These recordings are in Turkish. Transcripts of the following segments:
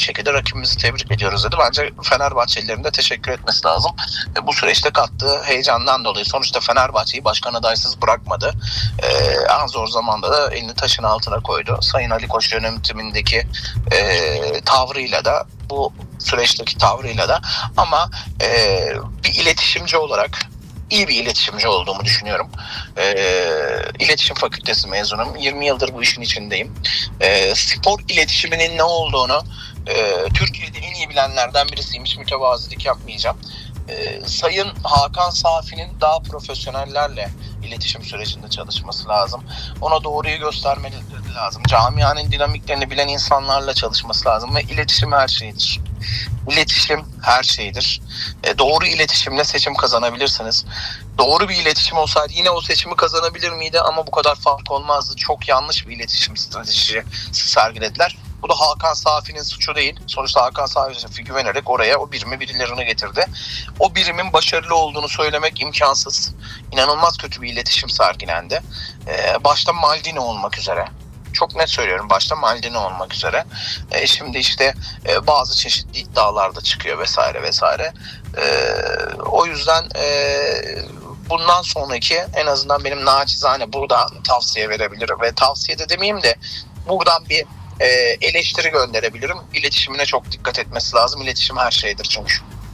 şekilde rakibimizi tebrik ediyoruz dedi. Bence Fenerbahçelilerin de teşekkür etmesi lazım. Bu süreçte kattığı heyecandan dolayı. Sonuçta Fenerbahçe'yi başkan adaysız bırakmadı. En zor zamanda da elini taşın altına koydu. Sayın Ali Koç yönetimindeki tavrıyla da, bu süreçteki tavrıyla da, ama bir iletişimci olarak iyi bir iletişimci olduğumu düşünüyorum. İletişim Fakültesi mezunum. 20 yıldır bu işin içindeyim. Spor iletişiminin ne olduğunu Türkiye'de en iyi bilenlerden birisiyim. Hiç mütevazilik yapmayacağım. Sayın Hakan Safi'nin daha profesyonellerle iletişim sürecinde çalışması lazım. Ona doğruyu göstermeleri lazım. Camianın dinamiklerini bilen insanlarla çalışması lazım ve iletişim her şeydir. İletişim her şeydir. Doğru iletişimle seçim kazanabilirsiniz. Doğru bir iletişim olsaydı yine o seçimi kazanabilir miydi, ama bu kadar fark olmazdı. Çok yanlış bir iletişim stratejisi sergilediler. Bu da Hakan Safi'nin suçu değil. Sonuçta Hakan Safi güvenerek oraya o birimi birilerini getirdi. O birimin başarılı olduğunu söylemek imkansız. İnanılmaz kötü bir iletişim sergilendi. Başta Maldini olmak üzere. Çok net söylüyorum, başta Maldini olmak üzere. Şimdi işte bazı çeşitli iddialar da çıkıyor vesaire vesaire. O yüzden bundan sonraki, en azından benim naçizane burada tavsiye verebilirim ve tavsiye de demeyeyim de buradan bir eleştiri gönderebilirim. İletişimine çok dikkat etmesi lazım. İletişim her şeydir çünkü.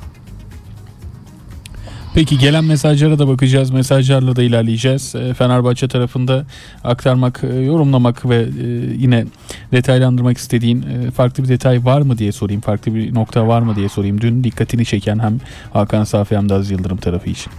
Peki gelen mesajlara da bakacağız. Mesajlarla da ilerleyeceğiz. Fenerbahçe tarafında aktarmak, yorumlamak ve yine detaylandırmak istediğin farklı bir detay var mı diye sorayım. Farklı bir nokta var mı diye sorayım. Dün dikkatini çeken hem Hakan Safi hem de Aziz Yıldırım tarafı için.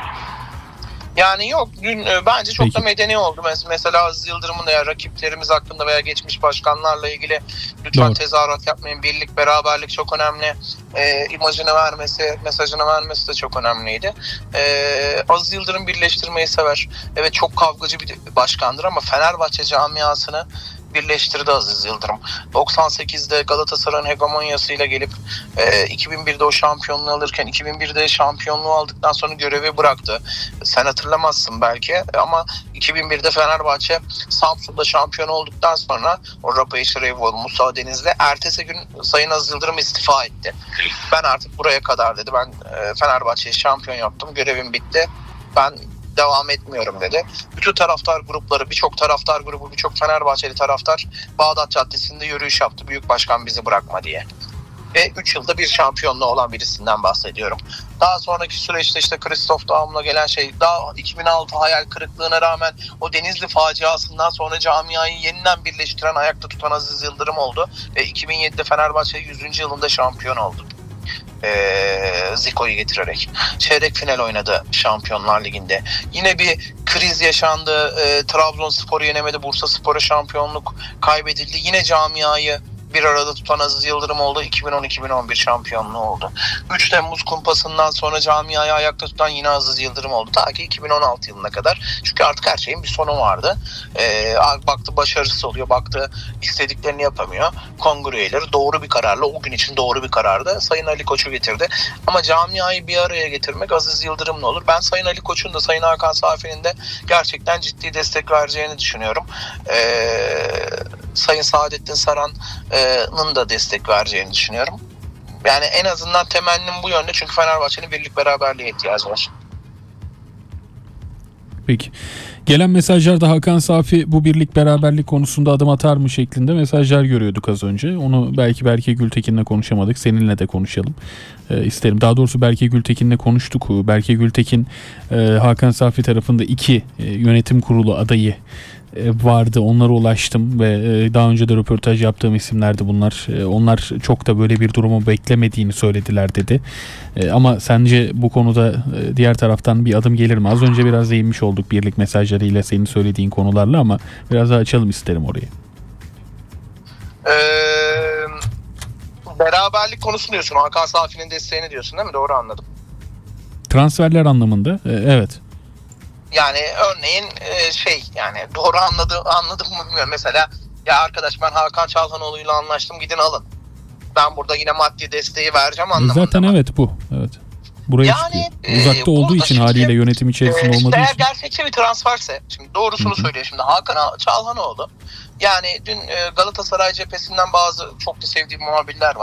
Yani yok, dün bence çok Peki. da medeni oldu. Mesela Aziz Yıldırım'ın da, ya rakiplerimiz hakkında veya geçmiş başkanlarla ilgili lütfen Doğru. tezahürat yapmayın. Birlik, beraberlik çok önemli. İmajını vermesi, mesajını vermesi de çok önemliydi. Aziz Yıldırım birleştirmeyi sever. Evet, çok kavgacı bir başkandır ama Fenerbahçe camiasını birleştirdi Aziz Yıldırım. 98'de Galatasaray'ın hegemonyasıyla gelip 2001'de o şampiyonluğu alırken, 2001'de şampiyonluğu aldıktan sonra görevi bıraktı. Sen hatırlamazsın belki ama 2001'de Fenerbahçe Samsun'da şampiyon olduktan sonra o Rapa Şireyvol, Musa Deniz'le ertesi gün Sayın Aziz Yıldırım istifa etti. Ben artık buraya kadar dedi. Ben Fenerbahçe'yi şampiyon yaptım. Görevim bitti. Ben devam etmiyorum dedi. Bütün taraftar grupları, birçok taraftar grubu, birçok Fenerbahçeli taraftar Bağdat Caddesi'nde yürüyüş yaptı. Büyük başkan bizi bırakma diye. Ve 3 yılda bir şampiyonluğu olan birisinden bahsediyorum. Daha sonraki süreçte işte Christoph Daum'la gelen şey, daha 2006 hayal kırıklığına rağmen o Denizli faciasından sonra camiayı yeniden birleştiren, ayakta tutan Aziz Yıldırım oldu. Ve 2007'de Fenerbahçe 100. yılında şampiyon oldu. Zico'yu getirerek. Çeyrek final oynadı Şampiyonlar Ligi'nde. Yine bir kriz yaşandı. Trabzonspor'u yenemedi. Bursaspor'a şampiyonluk kaybedildi. Yine camiayı bir arada tutan Aziz Yıldırım oldu. 2010-2011 şampiyonluğu oldu. 3 Temmuz kumpasından sonra camiayı ayakta tutan yine Aziz Yıldırım oldu. Ta ki 2016 yılına kadar. Çünkü artık her şeyin bir sonu vardı. Baktı başarısız oluyor. Baktı istediklerini yapamıyor. Kongre üyeleri doğru bir kararla, o gün için doğru bir karardı, Sayın Ali Koç'u getirdi. Ama camiayı bir araya getirmek Aziz Yıldırım'la olur. Ben Sayın Ali Koç'un da Sayın Hakan Safi'nin de gerçekten ciddi destek vereceğini düşünüyorum. Sayın Saadettin Saran'ın da destek vereceğini düşünüyorum. Yani en azından temennim bu yönde, çünkü Fenerbahçe'nin birlik beraberliğe ihtiyacı var. Peki. Gelen mesajlarda Hakan Safi bu birlik beraberlik konusunda adım atar mı şeklinde mesajlar görüyorduk az önce. Onu belki Berke Gültekin'le konuşamadık. Seninle de konuşalım isterim. Daha doğrusu Berke Gültekin'le konuştuk. Berke Gültekin Hakan Safi tarafında 2 yönetim kurulu adayı vardı. Onlara ulaştım ve daha önce de röportaj yaptığım isimlerdi bunlar. Onlar çok da böyle bir durumu beklemediğini söylediler dedi. Ama sence bu konuda diğer taraftan bir adım gelir mi? Az önce biraz değinmiş olduk birlik mesajlarıyla, senin söylediğin konularla, ama biraz daha açalım isterim orayı. Beraberlik konusunu diyorsun. Hakan Safi'nin desteğini diyorsun değil mi? Doğru anladım. Transferler anlamında evet. Yani örneğin yani doğru anladım mı bilmiyorum. Mesela ya arkadaş, ben Hakan Çalhanoğlu'yla anlaştım, gidin alın. Ben burada yine maddi desteği vereceğim anlamında. Zaten evet bu. Evet. Buraya yani, çıkıyor. Uzakta olduğu için haliyle yönetim içerisinde olmadığı eğer için. Eğer gerçekçi bir transferse, şimdi doğrusunu söylüyor şimdi Hakan Çalhanoğlu. Yani dün Galatasaray cephesinden bazı çok da sevdiğim muhabirler var.